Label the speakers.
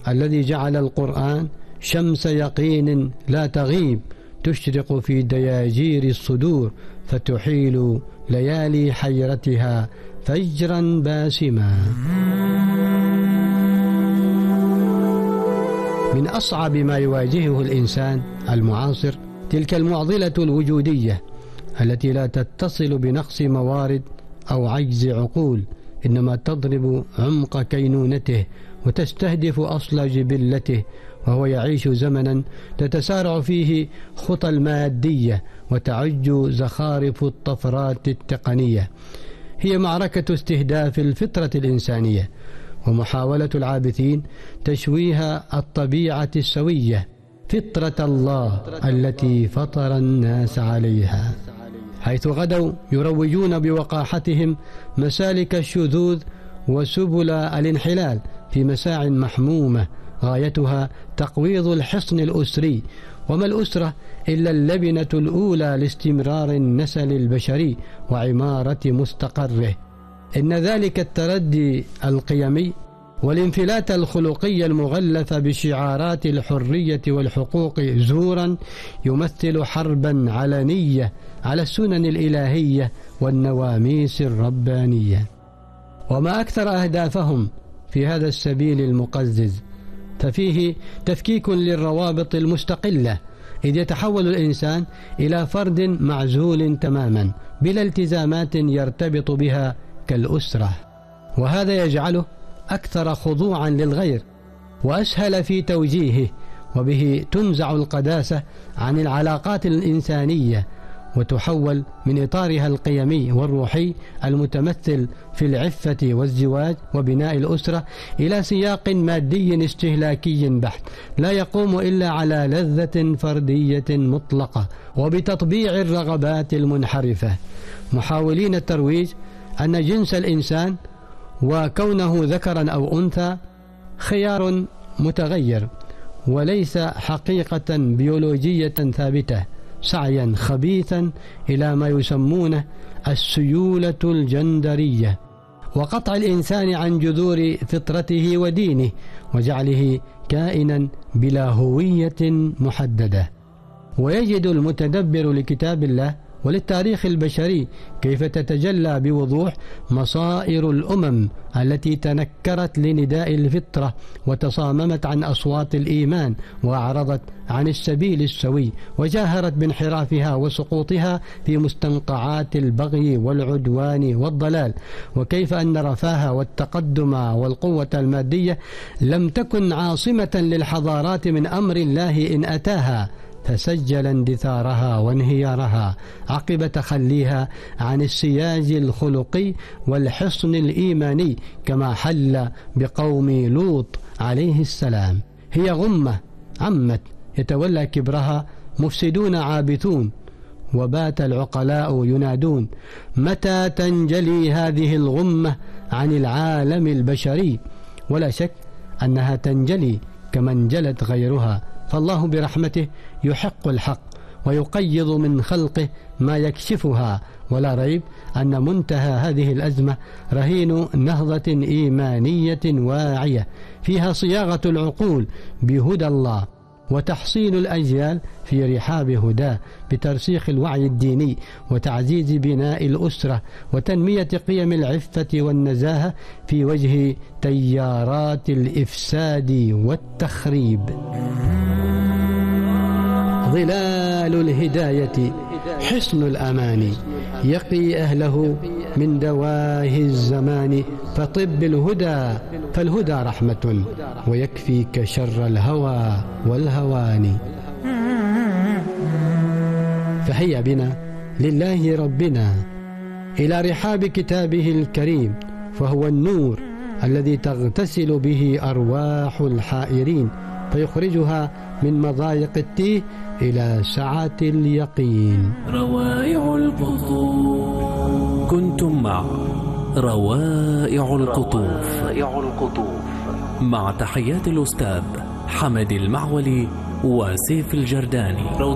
Speaker 1: الذي جعل القرآن شمس يقين لا تغيب تشرق في دياجير الصدور فتحيل ليالي حيرتها فجرا باسما. من أصعب ما يواجهه الإنسان المعاصر تلك المعضلة الوجودية التي لا تتصل بنقص موارد أو عجز عقول، إنما تضرب عمق كينونته وتستهدف أصل جبلته، وهو يعيش زمنا تتسارع فيه خطى المادية وتعج زخارف الطفرات التقنية. هي معركة استهداف الفطرة الإنسانية ومحاولة العابثين تشويه الطبيعة السوية، فطرة الله التي فطر الناس عليها، حيث غدوا يروجون بوقاحتهم مسالك الشذوذ وسبل الانحلال في مساع محمومة غايتها تقويض الحصن الأسري. وما الأسرة إلا اللبنة الأولى لاستمرار النسل البشري وعمارة مستقره. إن ذلك التردي القيمي والانفلات الخلقي المغلف بشعارات الحرية والحقوق زورا يمثل حربا علنية على السنن الإلهية والنواميس الربانية. وما أكثر أهدافهم في هذا السبيل المقزز، ففيه تفكيك للروابط المستقلة، إذ يتحول الإنسان إلى فرد معزول تماما بلا التزامات يرتبط بها كالأسرة، وهذا يجعله أكثر خضوعا للغير وأسهل في توجيهه، وبه تنزع القداسة عن العلاقات الإنسانية وتحول من إطارها القيمي والروحي المتمثل في العفة والزواج وبناء الأسرة إلى سياق مادي استهلاكي بحت لا يقوم إلا على لذة فردية مطلقة وبتطبيع الرغبات المنحرفة، محاولين الترويج أن جنس الإنسان وكونه ذكرا أو أنثى خيار متغير وليس حقيقة بيولوجية ثابتة، سعيا خبيثا إلى ما يسمونه السيولة الجندرية وقطع الإنسان عن جذور فطرته ودينه وجعله كائنا بلا هوية محددة. ويجد المتدبر لكتاب الله وللتاريخ البشري كيف تتجلى بوضوح مصائر الأمم التي تنكرت لنداء الفطرة وتصاممت عن أصوات الإيمان وأعرضت عن السبيل السوي وجاهرت بانحرافها وسقوطها في مستنقعات البغي والعدوان والضلال، وكيف أن الرفاه والتقدم والقوة المادية لم تكن عاصمة للحضارات من أمر الله إن أتاها، فسجل اندثارها وانهيارها عقب تخليها عن السياج الخلقي والحصن الإيماني كما حل بقوم لوط عليه السلام. هي غمة عمت يتولى كبرها مفسدون عابثون، وبات العقلاء ينادون متى تنجلي هذه الغمة عن العالم البشري؟ ولا شك أنها تنجلي كما انجلت غيرها، فالله برحمته يحق الحق ويقيض من خلقه ما يكشفها، ولا ريب أن منتهى هذه الأزمة رهين نهضة إيمانية واعية فيها صياغة العقول بهدى الله وتحصين الأجيال في رحاب هداه بترسيخ الوعي الديني وتعزيز بناء الأسرة وتنمية قيم العفة والنزاهة في وجه تيارات الإفساد والتخريب. ظلال الهداية حصن الأمان يقي أهله من دواهي الزمان، فطب الهدى فالهدى رحمة ويكفيك شر الهوى والهوان. فهيا بنا لله ربنا إلى رحاب كتابه الكريم، فهو النور الذي تغتسل به أرواح الحائرين فيخرجها من مضايق التيه إلى سعة اليقين.
Speaker 2: روائع القطوف. كنتم مع روائع القطوف مع تحيات الأستاذ حمد المعولي وسيف الجرداني.